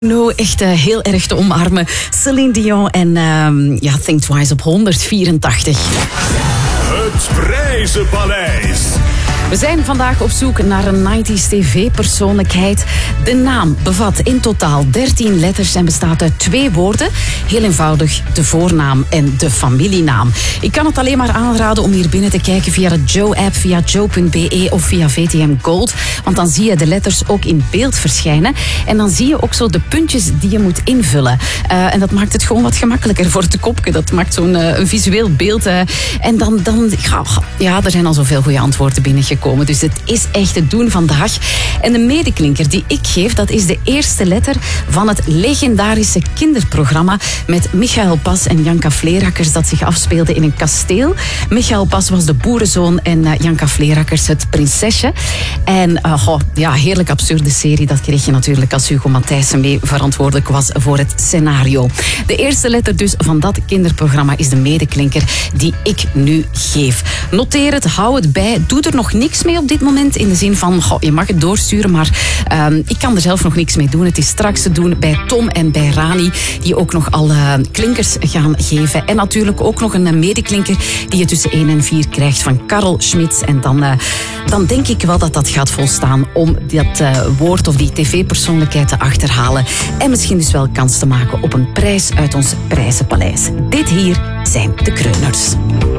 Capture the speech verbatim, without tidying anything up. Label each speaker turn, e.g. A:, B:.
A: No, echt uh, heel erg te omarmen. Celine Dion en um, ja, Think Twice op honderdvierentachtig.
B: Het Prijzenpaleis.
A: We zijn vandaag op zoek naar een nineties tv-persoonlijkheid. De naam bevat in totaal dertien letters en bestaat uit twee woorden. Heel eenvoudig, de voornaam en de familienaam. Ik kan het alleen maar aanraden om hier binnen te kijken via de Joe-app, via joe punt b e of via V T M Gold. Want dan zie je de letters ook in beeld verschijnen. En dan zie je ook zo de puntjes die je moet invullen. Uh, en dat maakt het gewoon wat gemakkelijker voor het kopje. Dat maakt zo'n uh, een visueel beeld. Uh, en dan, dan ja, ja, er zijn al zoveel goede antwoorden binnengekomen. Dus het is echt het doen vandaag. En de medeklinker die ik geef, dat is de eerste letter van het legendarische kinderprogramma met Michael Pas en Janka Vleerackers dat zich afspeelde in een kasteel. Michael Pas was de boerenzoon en uh, Janka Vleerackers het prinsesje. En uh, oh, ja, heerlijk absurde serie. Dat kreeg je natuurlijk als Hugo Matthijssen mee verantwoordelijk was voor het scenario. De eerste letter dus van dat kinderprogramma is de medeklinker die ik nu geef. Noteer het, hou het bij. Doe er nog niks mee op dit moment in de zin van, goh, je mag het doorsturen, maar uh, ik kan er zelf nog niks mee doen. Het is straks te doen bij Tom en bij Rani, die ook nog al uh, klinkers gaan geven. En natuurlijk ook nog een medeklinker die je tussen één en vier krijgt van Karel Schmitz. En dan, uh, dan denk ik wel dat dat gaat volstaan om dat uh, woord of die tv-persoonlijkheid te achterhalen. En misschien dus wel kans te maken op een prijs uit ons Prijzenpaleis. Dit hier zijn de Kreuners.